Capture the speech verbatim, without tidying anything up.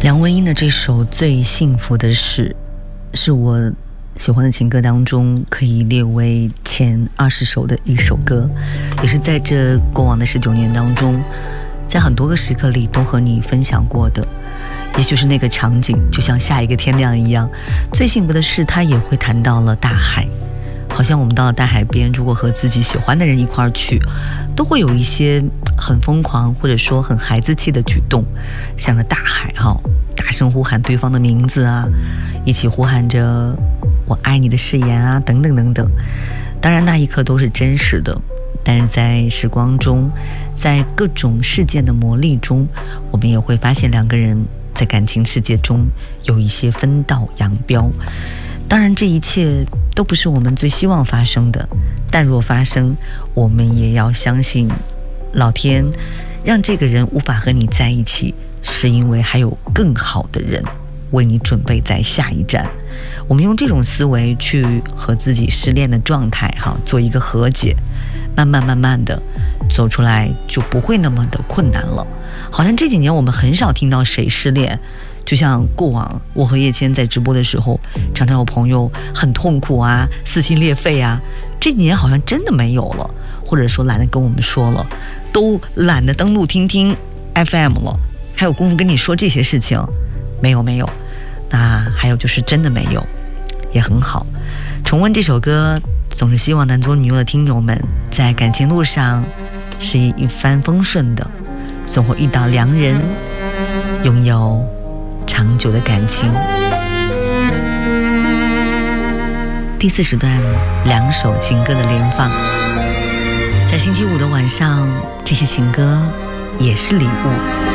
梁文音的这首《最幸福的事》是我喜欢的情歌当中可以列为前二十首的一首歌，也是在这过往的十九年当中，在很多个时刻里都和你分享过的。也许是那个场景就像下一个天亮一样，最幸福的是他也会谈到了大海，好像我们到了大海边，如果和自己喜欢的人一块儿去，都会有一些很疯狂或者说很孩子气的举动，向着大海哈，大声呼喊对方的名字啊，一起呼喊着我爱你的誓言啊，等等等等。当然那一刻都是真实的，但是在时光中，在各种事件的磨砺中，我们也会发现两个人在感情世界中有一些分道扬镳。当然这一切都不是我们最希望发生的，但若发生，我们也要相信老天让这个人无法和你在一起，是因为还有更好的人为你准备在下一站。我们用这种思维去和自己失恋的状态哈做一个和解，慢慢慢慢的走出来，就不会那么的困难了。好像这几年我们很少听到谁失恋，就像过往我和叶谦在直播的时候，常常有朋友很痛苦啊，撕心裂肺啊，这几年好像真的没有了，或者说懒得跟我们说了，都懒得登录听听 F M 了，还有功夫跟你说这些事情？没有没有。那还有就是真的没有，也很好。重温这首歌，总是希望男左女右的听友们在感情路上是一帆风顺的，总会遇到良人，拥有长久的感情。第四时段两首情歌的连放，在星期五的晚上，这些情歌也是礼物。